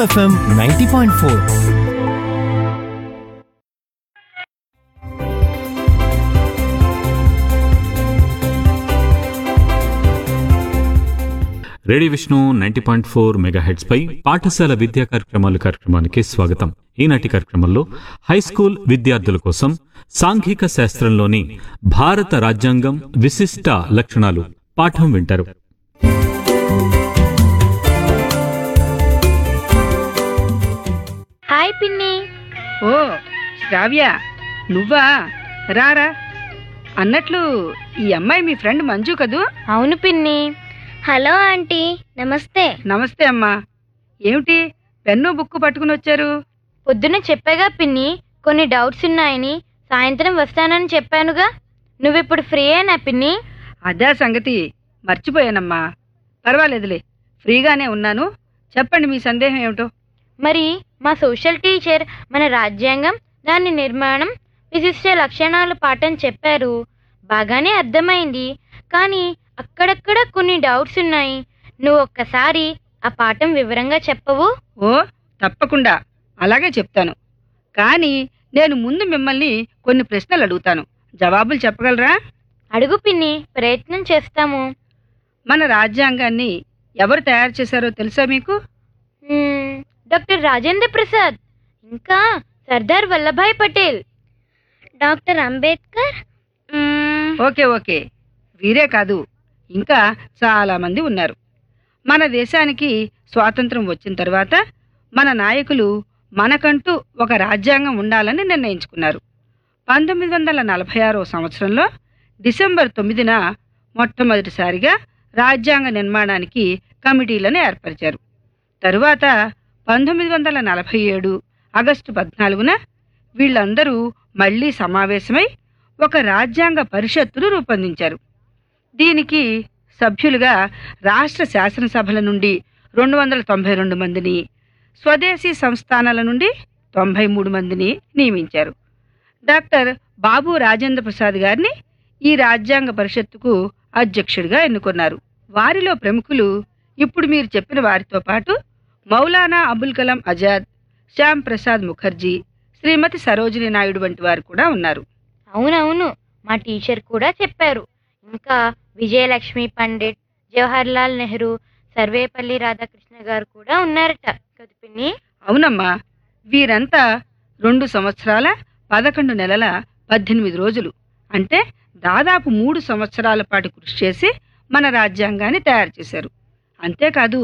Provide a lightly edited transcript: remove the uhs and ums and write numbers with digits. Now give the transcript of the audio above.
FM 90.4. Radio Vishnu 90.4 megahertz పై పాఠశాల విద్యా కార్యక్రమానికి స్వాగతం. ఈనాటి కార్యక్రమంలో హైస్కూల్ విద్యార్థుల కోసం సాంఘిక శాస్త్రంలోని భారత రాజ్యాంగం విశిష్ట లక్షణాలు పాఠం వింటారు. హాయ్ పిన్ని. ఓ శ్రావ్య, నువ్వా? రారా. అన్నట్లు ఈ అమ్మాయి మీ ఫ్రెండ్ మంజు కదూ? అవును పిన్ని. హలో ఆంటీ, నమస్తే. నమస్తే అమ్మా. ఏమిటి పెన్ను బుక్కు పట్టుకుని వచ్చారు? పొద్దున్న చెప్పాగా పిన్ని, కొన్ని డౌట్స్ ఉన్నాయని. సాయంత్రం వస్తానని చెప్పానుగా. నువ్విప్పుడు ఫ్రీయేనా పిన్ని? అదే సంగతి, మర్చిపోయానమ్మా. పర్వాలేదులే, ఫ్రీగానే ఉన్నాను. చెప్పండి, మీ సందేహం ఏమిటో. మరి మా సోషల్ టీచర్ మన రాజ్యాంగం, దాని నిర్మాణం, విశిష్ట లక్షణాలు పాఠం చెప్పారు. బాగానే అర్థమైంది, కానీ అక్కడక్కడ కొన్ని డౌట్స్ ఉన్నాయి. నువ్వు ఒక్కసారి ఆ పాఠం వివరంగా చెప్పవు? ఓ తప్పకుండా, అలాగే చెప్తాను. కానీ నేను ముందు మిమ్మల్ని కొన్ని ప్రశ్నలు అడుగుతాను, జవాబులు చెప్పగలరా? అడుగు పిన్ని, ప్రయత్నం చేస్తాము. మన రాజ్యాంగాన్ని ఎవరు తయారు చేశారో తెలుసా మీకు? డాక్టర్ రాజేంద్ర ప్రసాద్, ఇంకా సర్దార్ వల్లభాయ్ పటేల్, డాక్టర్ అంబేద్కర్. ఓకే, వీరే కాదు, ఇంకా చాలా మంది ఉన్నారు. మన దేశానికి స్వాతంత్రం వచ్చిన తర్వాత మన నాయకులు మనకంటూ ఒక రాజ్యాంగం ఉండాలని నిర్ణయించుకున్నారు. 1946వ సంవత్సరంలో డిసెంబర్ 9న మొట్టమొదటిసారిగా రాజ్యాంగ నిర్మాణానికి కమిటీలను ఏర్పరిచారు. తరువాత 1947 ఆగస్టు 14న వీళ్ళందరూ మళ్లీ సమావేశమై ఒక రాజ్యాంగ పరిషత్తును రూపొందించారు. దీనికి సభ్యులుగా రాష్ట్ర శాసనసభల నుండి 292 మందిని, స్వదేశీ సంస్థానాల నుండి 93 మందిని నియమించారు. డాక్టర్ బాబు రాజేంద్ర ప్రసాద్ గారిని ఈ రాజ్యాంగ పరిషత్తుకు అధ్యక్షుడిగా ఎన్నుకున్నారు. వారిలో ప్రముఖులు ఇప్పుడు మీరు చెప్పిన వారితో పాటు మౌలానా అబుల్ కలాం ఆజాద్, శ్యామ్ ప్రసాద్ ముఖర్జీ, శ్రీమతి సరోజిని నాయుడు వంటి వారు కూడా ఉన్నారు. అవునవును, మా టీచర్ కూడా చెప్పారు. ఇంకా విజయలక్ష్మి పండిట్, జవహర్ లాల్ నెహ్రూ, సర్వేపల్లి రాధాకృష్ణ గారు కూడా ఉన్నారట కదా పిన్ని? అవునమ్మా, వీరంతా 2 సంవత్సరాల 11 నెలల 18 రోజులు, అంటే దాదాపు 3 సంవత్సరాల పాటు కృషి చేసి మన రాజ్యాంగాన్ని తయారు చేశారు. అంతేకాదు,